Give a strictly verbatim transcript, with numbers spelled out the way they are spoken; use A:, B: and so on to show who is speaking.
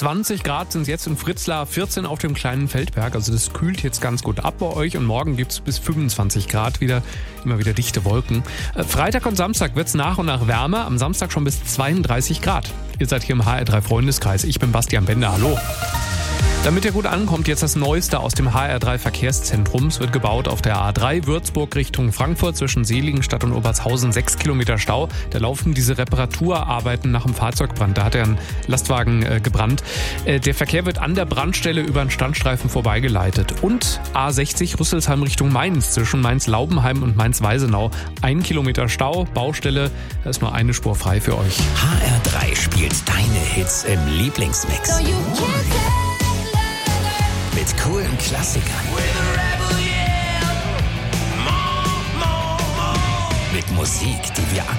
A: zwanzig Grad sind es jetzt in Fritzlar, vierzehn auf dem kleinen Feldberg. Also das kühlt jetzt ganz gut ab bei euch. Und morgen gibt es bis fünfundzwanzig Grad wieder. Immer wieder dichte Wolken. Freitag und Samstag wird es nach und nach wärmer. Am Samstag schon bis zweiunddreißig Grad. Ihr seid hier im H R drei Freundeskreis. Ich bin Bastian Bender. Hallo. Damit ihr gut ankommt, jetzt das Neueste aus dem H R drei Verkehrszentrum. Es wird gebaut auf der A drei Würzburg Richtung Frankfurt zwischen Seligenstadt und Obertshausen. Sechs Kilometer Stau. Da laufen diese Reparaturarbeiten nach dem Fahrzeugbrand. Da hat ja ein Lastwagen äh, gebrannt. Äh, der Verkehr wird an der Brandstelle über einen Standstreifen vorbeigeleitet. Und A sechzig Rüsselsheim Richtung Mainz zwischen Mainz-Laubenheim und Mainz-Weisenau. Ein Kilometer Stau, Baustelle. Da ist nur eine Spur frei für euch.
B: H R drei spielt deine Hits im Lieblingsmix. Mit coolen Klassikern. Mit Musik, die wir aktuell